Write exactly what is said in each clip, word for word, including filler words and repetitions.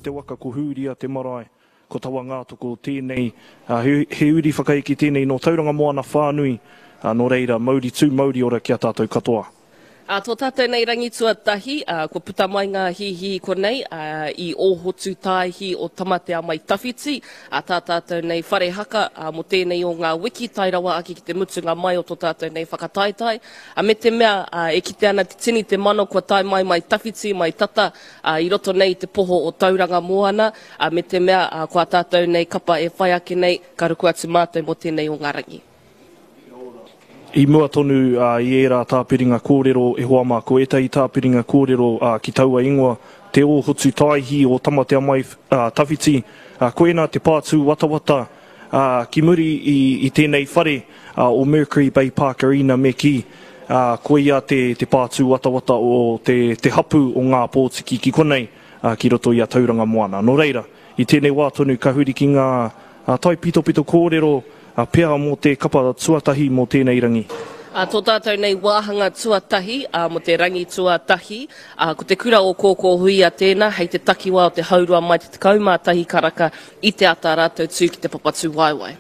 te waka ko Huria te marae, ko tawa ngāto ko tēnei, uh, he, he uri whakaiki tēnei no tauranga moana whānui, uh, no reira, mauri tū mauri ora kia tātou katoa. A tō tātou nei rangi tuatahi, uh, ko puta mai ngā hihi konei, uh, i ohotu tāihi o tamatea mai tawhiti, a tā tātou nei whare haka, uh, mo tēnei o ngā wiki tairawa aki ki te mutunga mai o tō tātou nei whakataitai. A me te mea, uh, e ki te ana te tini te mano kua tai mai mai tawhiti, mai tata, uh, i roto nei te poho o tauranga moana, a me te mea, uh, kua tātou nei kapa e whai ake nei, ka ruku atu mātou mo tēnei o ngā rangi. I mua tonu uh, i era tāpiringa kōrero e hoa mā ko etai tāpiringa kōrero uh, ki taua ingoa te ohotu tāihi o tamatea mai uh, tawhiti. Uh, koena te pātū watawata uh, ki muri i, i tēnei whare uh, o Mercury Bay Park Arena me ki. Uh, ko ia te, te pātū watawata o te, te hapu o ngā pōtiki ki konei uh, ki roto i a tauranga moana. Nō reira, i tēnei wā tonu ka huri ki ngā uh, tai pito pito kōrero a pēa mō te kapa tuatahi mō tēnei rangi. A tō tātou nei wāhanga tuatahi, a mo te rangi tuatahi, a ko te kura o kōkō hui a tēnā, hei te takiwa o te haurua mai te kaumātahi karaka i te ata rātou tū ki te papatu waiwai.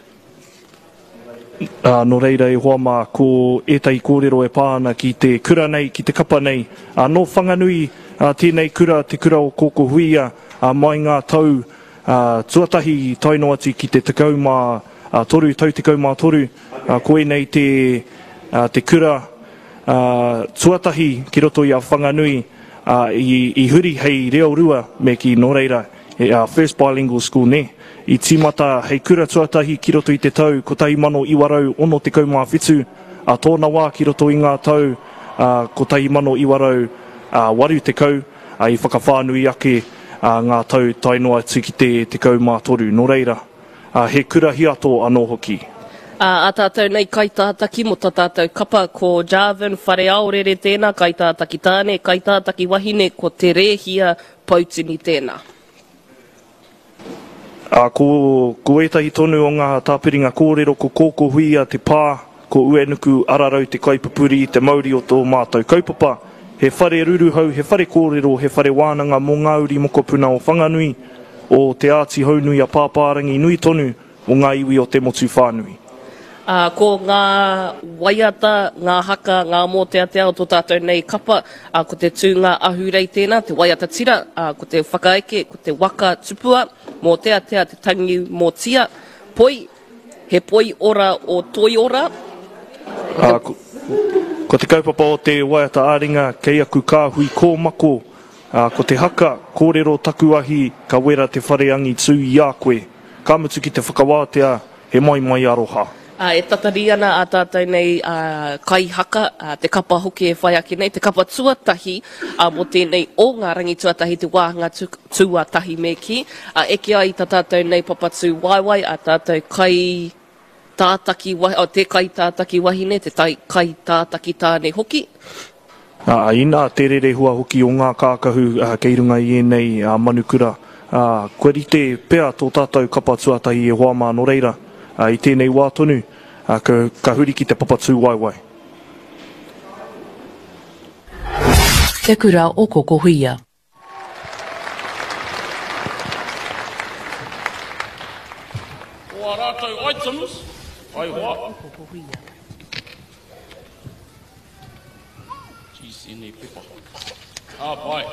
Uh, no reira e hoa mā, ko etai kōrero e pāna ki te kura nei, ki te kapa nei. Uh, no whanganui uh, tēnei kura, te kura o kōkō hui a, uh, mai ngā tau uh, tuatahi taino atu ki te tekau mā Uh, toru, tau te kaumā toru, uh, koe nei te, uh, te kura uh, tuatahi ki roto i a whanganui uh, i, i huri hei reo rua me ki no reira, e uh, First Bilingual School ne. I tīmata hei kura tuatahi ki roto i te tau, ko tahi mano iwarau ono te kaumā whitu, uh, tōna wā ki roto i ngā tau, uh, ko tahi mano iwarau uh, waru te kau, uh, i whakawhānui ake uh, ngā tau tainoa tu ki te, te kaumā toru, no reira. Uh, he kura hiato anō hoki. Uh, a tātou nei kaitātaki mo tā tātou kapa ko Jarvan whare aorere tēnā, kaitātaki tāne, kaitātaki wahine ko te rēhia pautini tēnā. Uh, ko, ko etahi tonu o ngā tāpiringa kōrero ko kōko huia te pā, ko uenuku ararau te kaipapuri, te mauri o tō mātou kaupapa. He whare ruruhau, he whare kōrero, he whare wānanga mō ngāuri mokopuna o whanganui, o te āti haunui a pāpārangi nui tonu o ngā iwi o te motu whānui. Uh, ko ngā waiata, ngā haka, ngā mō te atea o tō tātou nei kapa, uh, ko te tūnga ahurei tēnā, te waiata tira, uh, ko te whakaeke, ko te waka tupua, mō te atea te tangi mō tia, poi, he poi ora o toi ora. Uh, ko, ko te kaupapa o te waiata āringa, kei aku kāhui kō mako, Uh, ko te haka, kōrero takuahi, ka wera te whareangi tū i a koe. Ka mutu ki te whakawātea, he mai mai aroha. Uh, e tatari ana a tātou nei uh, kai haka, uh, te kapa hoki e whai ake nei, te kapa tuatahi, uh, mo tēnei o ngā rangi tuatahi, te wāhanga tu, tuatahi me ki. Uh, eke ai tā tātou nei papatu waiwai, a tātou kai tātaki, o te kai tātaki wahine, te tai, kai tātaki tāne hoki. Uh, ina te rere hua hoki o ngā kākahu uh, kei runga i enei uh, manukura. Uh, koe rite pēr tō tātou kapa tuatahi e hoa mā no reira. Uh, I tēnei wā tonu, uh, ka, ka huri ki te papatū waiwai. Te kura o koko huia. O rātou items, ai hoa. Koko huia. Nei pepa. Ah, pai.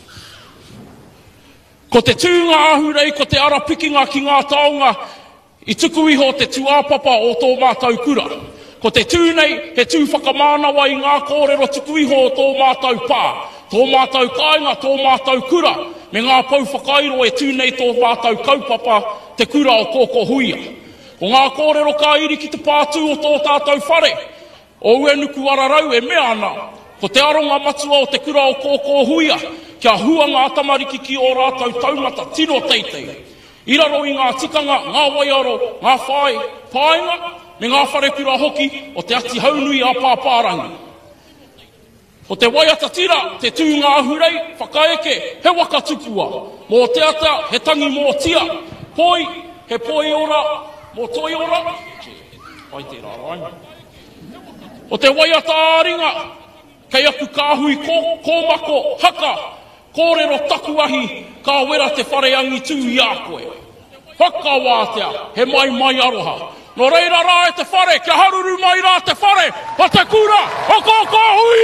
Ko te tūnga ahurei, ko te arapikinga ki ngā taonga, i tuku iho te tuāpapa o tō mātou kura. Ko te tūnei, he tū whakamānawa i ngā kōrero tuku iho o tō mātou pā, tō mātou kāinga, tō mātou kura, me ngā pau whakairo e tūnei tō mātou kaupapa, te kura o kōko huia. Ko ngā kōrero ka iri ki te pātū o tō tātou whare, o uenuku ararau e mea ana, ko te aronga matua o te kura o kōkō huia, kia hua ngā tamariki ki o rātou taumata tino teitei. I raro i ngā tikanga, ngā waiaro, ngā whai, pāinga, me ngā wharekura hoki o te ati haunui a pāpārangi. Ko te waiata tira, te tūnga ahurei, whakaeke, he waka tupua. Mō te ata, he tangi mō tia. Poi, he poi ora, mō toi ora. Ai te rārai. O te waiata āringa, kei aku kāhui kō, kōmako, haka, kōrero takuahi, ka wera te whare angi tū i a koe. Whakawātea, he mai mai aroha. No reira rā e te whare, kia haruru mai rā te whare, pa te kura, o kōkō hui!